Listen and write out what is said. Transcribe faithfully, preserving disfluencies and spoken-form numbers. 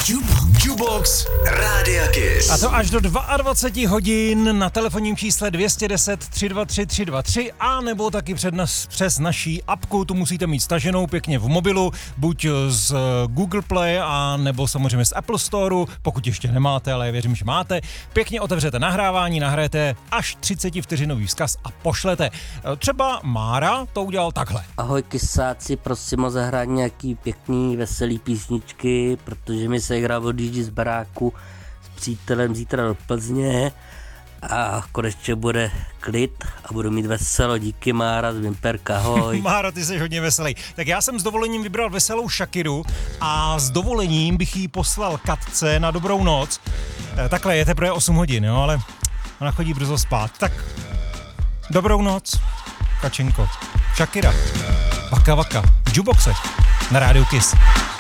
Jubox Rádia Kiss. A to až do dvacet dva hodin na telefonním čísle dvě stě deset tři dva tři tři dva tři a nebo taky před nas, přes naší apku, tu musíte mít staženou pěkně v mobilu, buď z Google Play a nebo samozřejmě z Apple Storeu, pokud ještě nemáte, ale věřím, že máte. Pěkně otevřete nahrávání, nahrajete až třicet vteřinový vzkaz a pošlete. Třeba Mára to udělal takhle. Ahoj kysáci, prosím o zahrání nějaký pěkný, veselý písničky, protože mi se hra odjíždí z baráku s přítelem zítra do Plzně a konečně bude klid a budu mít veselo. Díky Mára z Vimperka, ahoj. Mára, ty jsi hodně veselý. Tak já jsem s dovolením vybral veselou Shakiru a s dovolením bych jí poslal Katce na dobrou noc. Takhle je teprve osm hodin, jo, ale ona chodí brzo spát. Tak dobrou noc, Kačenko. Shakira, Vaka Vaka, v Juboxech na Rádiu Kiss.